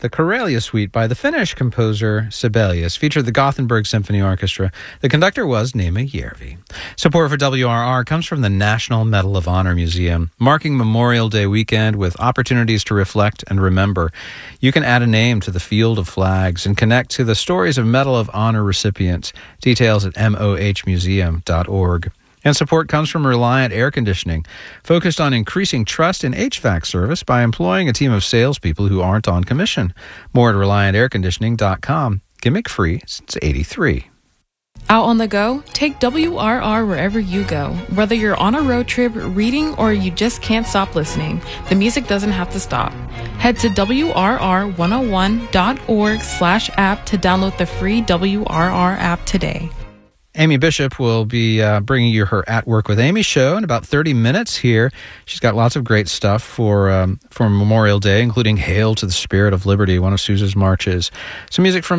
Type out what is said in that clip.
the Karelia Suite by the Finnish composer Sibelius, featured the Gothenburg Symphony Orchestra. The conductor was Neema Järvi. Support for WRR comes from the National Medal of Honor Museum, marking Memorial Day weekend with opportunities to reflect and remember. You can add a name to the field of flags and connect to the stories of Medal of Honor recipients. Details at mohmuseum.org. And support comes from Reliant Air Conditioning, focused on increasing trust in HVAC service by employing a team of salespeople who aren't on commission. More at ReliantAirConditioning.com. Gimmick free since '83. Out on the go? Take WRR wherever you go. Whether you're on a road trip, reading, or you just can't stop listening, the music doesn't have to stop. Head to WRR101.org/app to download the free WRR app today. Amy Bishop will be bringing you her At Work with Amy show in about 30 minutes here. She's got lots of great stuff for Memorial Day, including Hail to the Spirit of Liberty, one of Sousa's marches. Some music from